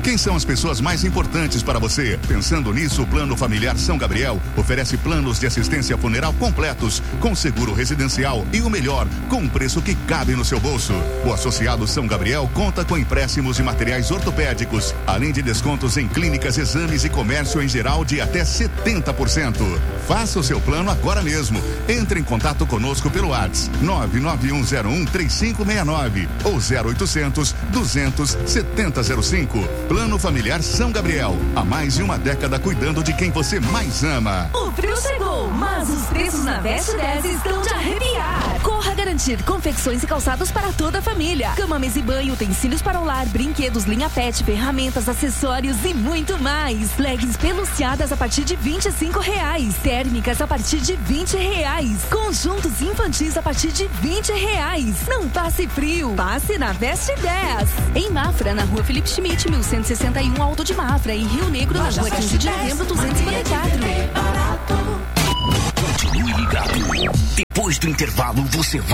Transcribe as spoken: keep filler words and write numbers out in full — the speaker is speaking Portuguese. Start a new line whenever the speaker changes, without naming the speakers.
Quem são as pessoas mais importantes para você? Pensando nisso, o Plano Familiar São Gabriel oferece planos de assistência funeral completos, com seguro residencial e o melhor, com um preço que cabe no seu bolso. O associado São Gabriel conta com empréstimos de materiais ortopédicos, além de descontos em clínicas, exames e comércio em geral de até setenta por cento. Faça o seu plano agora mesmo. Entre em contato conosco pelo WhatsApp nove nove um zero um três cinco seis nove ou zero oitocentos, duzentos, setenta zero cinco. Plano Familiar São Gabriel. Há mais de uma década cuidando de quem você mais ama.
O frio chegou, mas os preços na Veste dez estão de arrepiar. Corra garantir confecções e calçados para toda a família. Cama, mesa e banho, utensílios para o lar, brinquedos, linha pet, ferramentas, acessórios e muito mais. Leggings peluciadas a partir de vinte e cinco reais. Térmicas a partir de vinte reais. Conjuntos infantis a partir de vinte reais. Não passe frio, passe na Veste dez. Em Mafra, na rua Felipe Schmidt, mil cento e sessenta e um, Alto de Mafra. Em Rio Negro, na rua quinze de novembro, duzentos e cinquenta e quatro.
Continue ligado. Depois do intervalo, você vai